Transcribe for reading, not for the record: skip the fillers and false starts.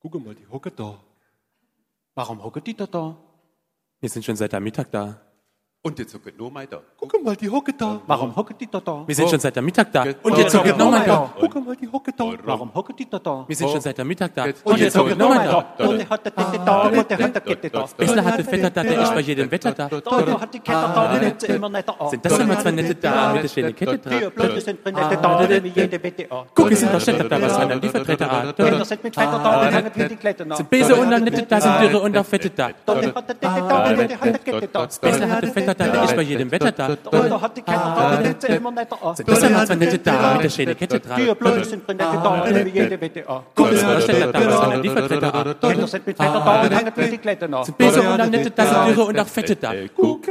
Guck mal, die hocken da. Warum hocken die da? Wir sind schon seit der Mittag da. Und jetzt hocken nur mal da. Guck mal, die hocken da. Warum hocken die da? Wir sind schon seit der Mittag da. Und jetzt hocken nochmal da. Guck mal, die hocken da. Warum hocken die da? Wir sind schon seit der Mittag da. Jetzt- Und jetzt hocken nochmal da. Und der hat da, und der hat da. Bessler hatte Vetter da, der ist bei jedem Wetter da. Da hat die Kette da, die nimmt sie immer nicht an. Sind das immer zwei nette Damen mit der schönen Kette Die dran? Blöde sind mit nette da, die nehmen jede Wette an. Guck, es sind doch Städter da, was einer Liefertreter an. Kinder sind mit Vetter da, die hängen wie die Kletten an. Sind Bese und dann nette da, sind Dürre und auch Fette da. Da hat der da, und der hat die Kette da. Bessler hatte Vetter da, der ist bei jedem Wetter da. Da hat die Kette da, die nimmt sie immer nicht an. Sind das immer zwei nette Damen mit der schönen Kette Die dran? Blöde sind mit nette da, die nehmen jede Wette an. Guck, es sind doch Städter da, was einer Liefertreter an. Kinder sind mit Vetter da, die hängen wie die Kletten an. Bese und dann nette da, sind Dürre und auch Fette da. Guck